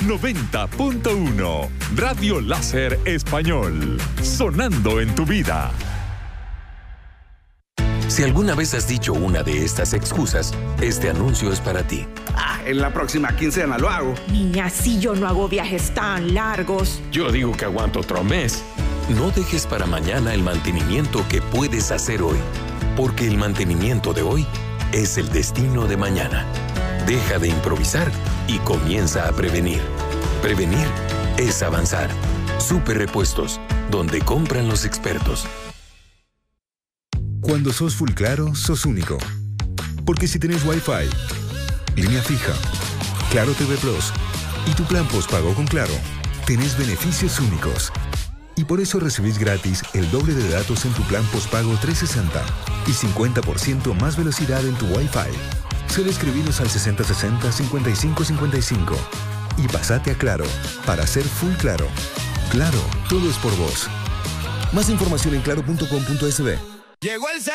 90.1. Radio Láser Español. Sonando en tu vida. Si alguna vez has dicho una de estas excusas, este anuncio es para ti. En la próxima quincena lo hago. Niña, si yo no hago viajes tan largos. Yo digo que aguanto otro mes. No dejes para mañana el mantenimiento que puedes hacer hoy, porque el mantenimiento de hoy es el destino de mañana. Deja de improvisar y comienza a prevenir. Prevenir es avanzar. Super Repuestos, donde compran los expertos. Cuando sos Full Claro, sos único. Porque si tenés Wi-Fi, línea fija, Claro TV Plus y tu plan postpago con Claro, tenés beneficios únicos. Y por eso recibís gratis el doble de datos en tu plan postpago 360 y 50% más velocidad en tu Wi-Fi. Solo escribinos al 6060-5555 y pasate a Claro para ser Full Claro. Claro, todo es por vos. Más información en claro.com.sb. Llegó el